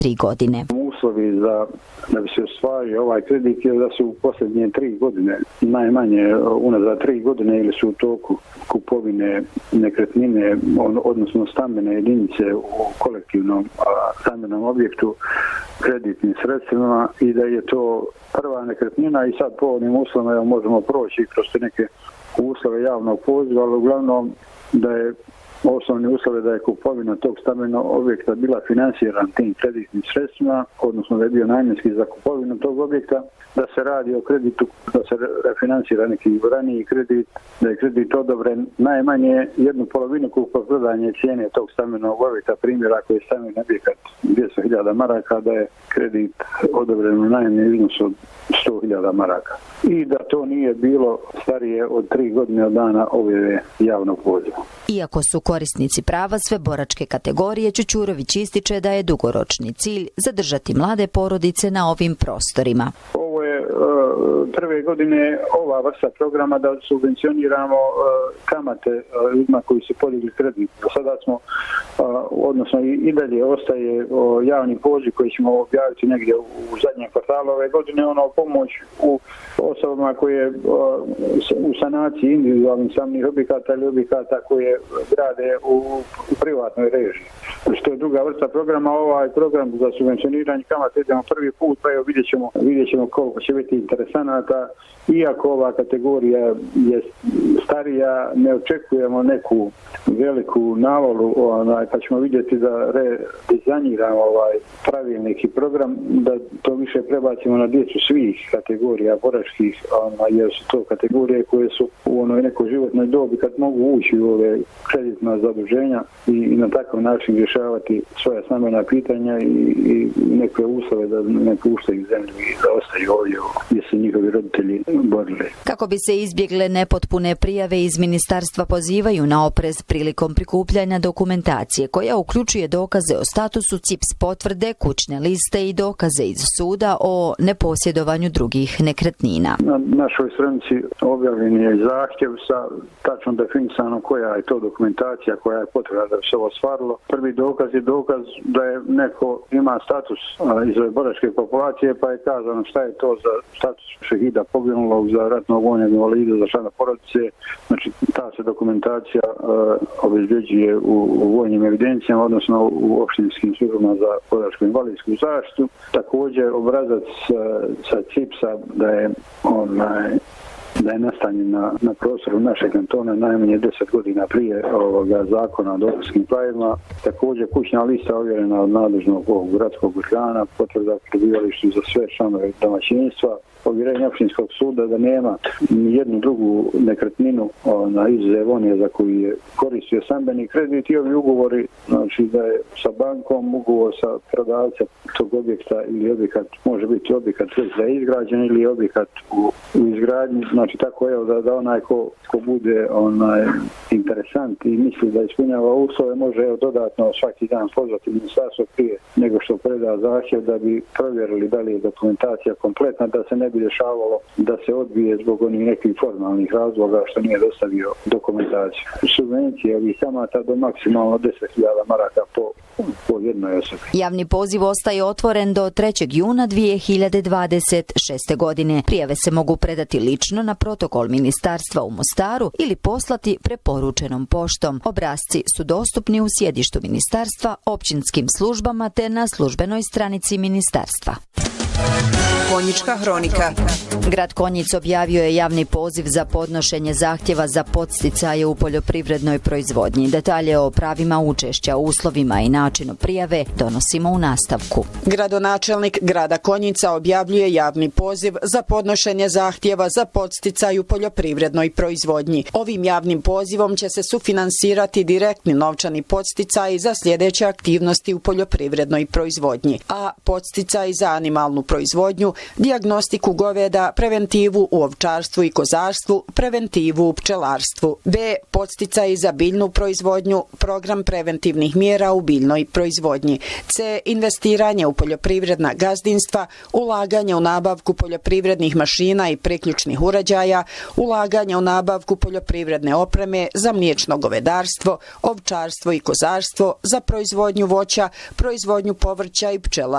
3 godine. Uslovi da bi se ostvario ovaj kredit je da su u posljednje 3 godine, najmanje unazad 3 godine, ili su u toku kupovine nekretnine, odnosno stambene jedinice u kolektivnom stambenom objektu kreditnim sredstvima, i da je to prva nekretnina i sad po ovim uslovima možemo proći kroz neke uslove javnog poziva, ali uglavnom da je osnovni uslov da je kupovina tog stambenog objekta bila finansirana tim kreditnim sredstvima, odnosno da je bio namjenski za kupovinu tog objekta, da se radi o kreditu, da se refinansira neki raniji kredit, da je kredit odobren najmanje 1/2 kupoprodajne cijene tog stambenog objekta. Primjer, ako je stambeni objekat 200.000 maraka, da je kredit odobren u najmanjem iznosu od 100.000 maraka. I da to nije bilo starije od 3 godine od dana objave javnog poziva. Iako su korisnici prava sve boračke kategorije, Čučurović ističe da je dugoročni cilj zadržati mlade porodice na ovim prostorima. Ovo je prve godine ova vrsta programa da subvencioniramo kamate ljudima koji su podigli kredit. Do sada smo, odnosno i dalje ostaje javni poziv koji ćemo objaviti negdje u zadnjem kvartalu ove godine, pomoć u osobama koje u sanaciji individualnih stambenih objekata ili objekata koje grade u privatnoj režiji. Što je druga vrsta programa, ovaj program za subvencioniranje kamata idemo prvi put, pa evo vidjet ćemo koliko će biti interesanata. Iako ova kategorija je starija, ne očekujemo neku veliku navalu, pa ćemo vidjeti da redizajniramo pravilnik i program, da to više prebacimo na djecu svih kategorija boračkih, jer su to kategorije koje su u nekoj životnoj dobi kad mogu ući u ove kreditna zaduženja i na takav način rješavati svoja stambena pitanja i neke uslove da ne puštaju zemlju i da ostaju ovdje gdje su njihovi roditelji borili. Kako bi se izbjegle nepotpune prijave, iz ministarstva pozivaju na oprez prilikom prikupljanja dokumentacije koja uključuje dokaze o statusu, CIPS potvrde, kućne liste i dokaze iz suda o neposjedovanju drugih nekretnina. Na našoj stranici objavljen je zahtjev sa tačno definisanom koja je to dokumentacija koja je potrebna da bi se ovo ostvarilo. Prvi dokaz je dokaz da je neko ima status iz ove boračke populacije, pa je kazano šta je to za status šehida poginulog, za ratnog vojnog invalida, za člana porodice. Znači ta se dokumentacija obezbeđuje u vojnim evidencijama, odnosno u opštinskim službama za boračku invalidsku zaštitu. Također obrazac sa CIPS-a da je nastanjen na prostoru našeg kantona najmanje 10 godina prije ovoga zakona o dopunskim pravima. Također kućna lista ovjerena od nadležnog gradskog organa, potvrda prebivališta za sve članove domaćinstva, ovjerenje opštinskog suda da nema ni jednu drugu nekretninu izuzev onije za koju je koristio stambeni kredit, i ovi ugovori, znači da je sa bankom ugovor sa prodavcem tog objekta, ili objekat, može biti objekat već da je izgrađen ili objekat u izgradnji, znači tako je da onaj ko bude interesant i misli da ispunjava uslove, može dodatno svaki dan pozvati ministarstvo prije nego što preda zahtjev da bi provjerili da li je dokumentacija kompletna, da se ne bi dešavalo da se odbije zbog onih nekih formalnih razloga što nije dostavio dokumentaciju. Subvencije ovih kamata do maksimalno 10.000 maraka po jednoj osobi. Javni poziv ostaje otvoren do 3. juna 2026. godine. Prijave se mogu predati lično na protokol ministarstva u Mostaru ili poslati preporučenom poštom. Obrasci su dostupni u sjedištu ministarstva, općinskim službama te na službenoj stranici ministarstva. Konjička hronika. Grad Konjic objavio je javni poziv za podnošenje zahtjeva za podsticaje u poljoprivrednoj proizvodnji. Detalje o pravima učešća, uslovima i načinu prijave donosimo u nastavku. Gradonačelnik grada Konjica objavljuje javni poziv za podnošenje zahtjeva za podsticaj u poljoprivrednoj proizvodnji. Ovim javnim pozivom će se sufinansirati direktni novčani podsticaji za sljedeće aktivnosti u poljoprivrednoj proizvodnji: a. Podsticaj za animalnu proizvodnju, dijagnostiku goveda, preventivu u ovčarstvu i kozarstvu, preventivu u pčelarstvu; b. Podsticaj za biljnu proizvodnju, program preventivnih mjera u biljnoj proizvodnji; c. Investiranje u poljoprivredna gazdinstva, ulaganje u nabavku poljoprivrednih mašina i priključnih uređaja, ulaganje u nabavku poljoprivredne opreme za mliječno govedarstvo, ovčarstvo i kozarstvo, za proizvodnju voća, proizvodnju povrća i pčela